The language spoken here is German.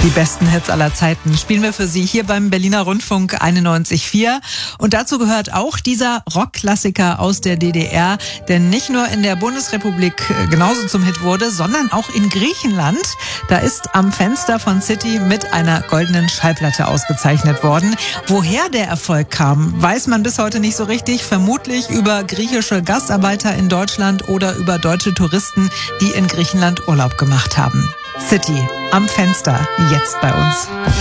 Die besten Hits aller Zeiten spielen wir für Sie hier beim Berliner Rundfunk 91.4. Und dazu gehört auch dieser Rockklassiker aus der DDR, der nicht nur in der Bundesrepublik genauso zum Hit wurde, sondern auch in Griechenland. Da ist Am Fenster von City mit einer goldenen Schallplatte ausgezeichnet worden. Woher der Erfolg kam, weiß man bis heute nicht so richtig. Vermutlich über griechische Gastarbeiter in Deutschland oder über deutsche Touristen, die in Griechenland Urlaub gemacht haben. City, Am Fenster, jetzt bei uns.